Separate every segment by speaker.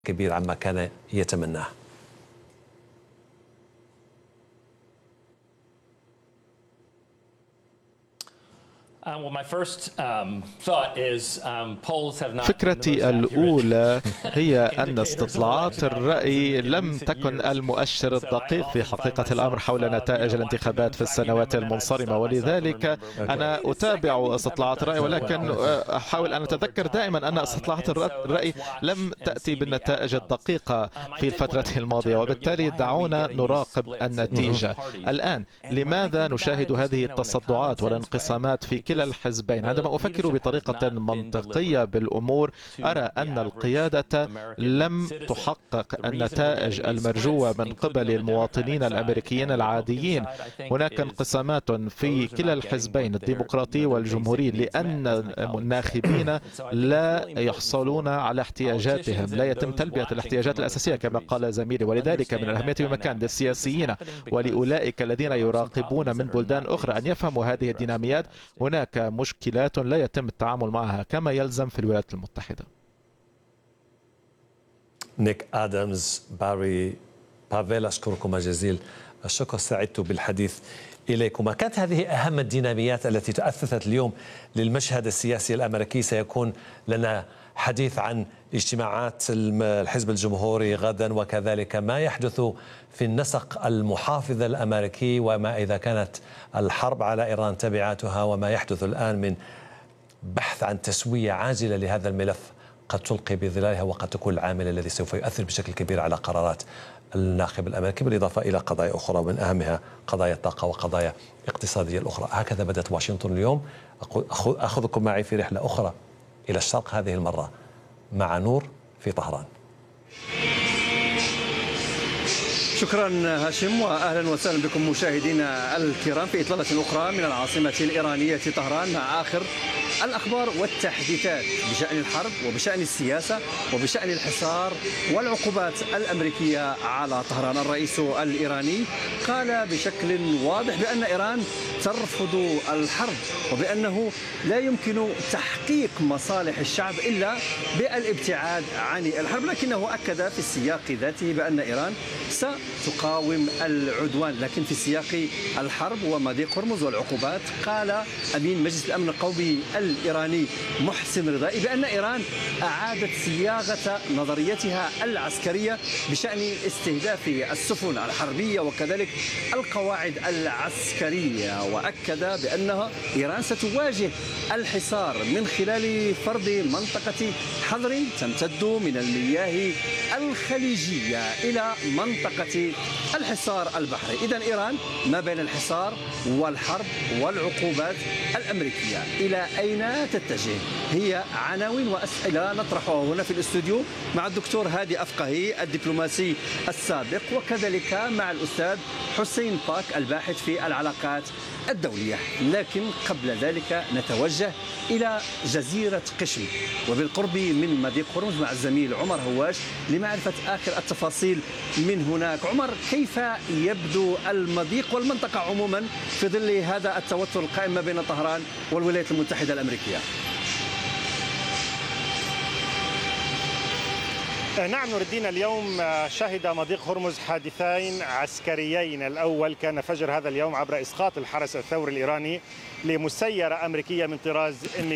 Speaker 1: كبير عما كان يتمناه.
Speaker 2: فكرتي الأولى هي أن استطلاعات الرأي لم تكن المؤشر الدقيق في حقيقة الأمر حول نتائج الانتخابات في السنوات المنصرمة، ولذلك أنا أتابع استطلاعات الرأي، ولكن أحاول أن أتذكر دائما أن استطلاعات الرأي لم تأتي بالنتائج الدقيقة في الفترة الماضية، وبالتالي دعونا نراقب النتيجة. الآن لماذا نشاهد هذه التصدعات والانقسامات في كلا الحزبين؟ عندما أفكر بطريقة منطقية بالأمور أرى أن القيادة لم تحقق النتائج المرجوة من قبل المواطنين الأمريكيين العاديين. هناك انقسامات في كلا الحزبين الديمقراطي والجمهوري لأن الناخبين لا يحصلون على احتياجاتهم، لا يتم تلبية الاحتياجات الأساسية كما قال زميلي، ولذلك من الأهمية بمكان للسياسيين ولأولئك الذين يراقبون من بلدان أخرى أن يفهموا هذه الديناميات. هناك مشكلات لا يتم التعامل معها كما يلزم في الولايات المتحدة.
Speaker 1: نيك آدمز، باري بافيل، أشكركم جزيل الشكر، سعدت بالحديث إليكم. كانت هذه أهم الديناميات التي تأثثت اليوم للمشهد السياسي الأمريكي. سيكون لنا حديث عن اجتماعات الحزب الجمهوري غدا، وكذلك ما يحدث في النسق المحافظ الأمريكي، وما إذا كانت الحرب على إيران تبعاتها، وما يحدث الآن من بحث عن تسوية عاجلة لهذا الملف قد تلقي بظلالها، وقد تكون العامل الذي سوف يؤثر بشكل كبير على قرارات الناخب الأمريكي، بالإضافة إلى قضايا أخرى ومن أهمها قضايا الطاقة وقضايا اقتصادية الأخرى. هكذا بدأت واشنطن اليوم. أخذكم معي في رحلة أخرى إلى الشرق، هذه المرة مع نور في طهران.
Speaker 3: شكرا هاشم، وأهلا وسهلا بكم مشاهدينا الكرام في إطلالة أخرى من العاصمة الإيرانية طهران مع آخر الأخبار والتحديثات بشأن الحرب وبشأن السياسة وبشأن الحصار والعقوبات الأمريكية على طهران. الرئيس الإيراني قال بشكل واضح بأن إيران ترفض الحرب، وبأنه لا يمكن تحقيق مصالح الشعب إلا بالابتعاد عن الحرب، لكنه أكد في السياق ذاته بأن إيران ستقاوم العدوان. لكن في سياق الحرب ومضيق هرمز والعقوبات قال أمين مجلس الأمن القومي الإيراني محسن رضائي بأن إيران أعادت صياغة نظريتها العسكرية بشأن استهداف السفن الحربية وكذلك القواعد العسكرية، وأكد بأنها إيران ستواجه الحصار من خلال فرض منطقة حظر تمتد من المياه الخليجية إلى منطقة الحصار البحري. إذن إيران ما بين الحصار والحرب والعقوبات الأمريكية إلى أين تتجه؟ هي عناوين وأسئلة نطرحها هنا في الاستوديو مع الدكتور هادي أفقهي الدبلوماسي السابق، وكذلك مع الأستاذ حسين باك الباحث في العلاقات الدولية. لكن قبل ذلك نتوجه إلى جزيرة قشم وبالقرب من مضيق هرمز مع الزميل عمر هواش لمعرفة آخر التفاصيل من هناك. عمر، كيف يبدو المضيق والمنطقة عموما في ظل هذا التوتر القائم ما بين طهران والولايات المتحدة الأمريكية؟
Speaker 4: نعم نور الدين، اليوم شهد مضيق هرمز حادثين عسكريين. الأول كان فجر هذا اليوم عبر إسقاط الحرس الثوري الإيراني لمسيرة أمريكية من طراز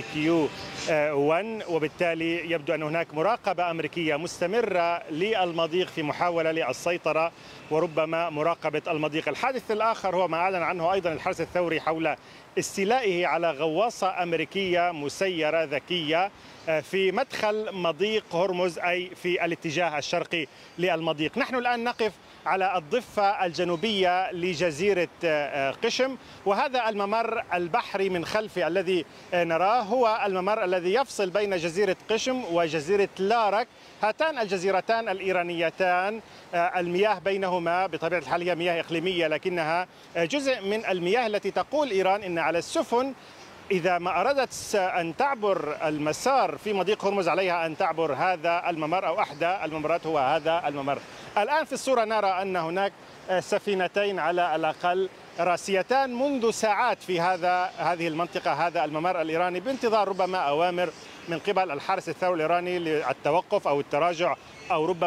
Speaker 4: MQ-1، وبالتالي يبدو أن هناك مراقبة أمريكية مستمرة للمضيق في محاولة للسيطرة وربما مراقبة المضيق. الحادث الآخر هو ما أعلن عنه أيضا الحرس الثوري حول استيلائه على غواصة أمريكية مسيرة ذكية في مدخل مضيق هرمز، أي في الاتجاه الشرقي للمضيق. نحن الآن نقف على الضفة الجنوبية لجزيرة قشم، وهذا الممر البحري من خلفي الذي نراه هو الممر الذي يفصل بين جزيرة قشم وجزيرة لارك. هاتان الجزيرتان الإيرانيتان المياه بينهما بطبيعة الحال هي مياه إقليمية، لكنها جزء من المياه التي تقول إيران إن على السفن إذا ما أرادت أن تعبر المسار في مضيق هرمز عليها أن تعبر هذا الممر أو أحدى الممرات هو هذا الممر. الآن في الصورة نرى أن هناك سفينتين على الأقل راسيتان منذ ساعات في هذه المنطقة، هذا الممر الإيراني، بانتظار ربما أوامر من قبل الحرس الثوري الإيراني للتوقف أو التراجع أو ربما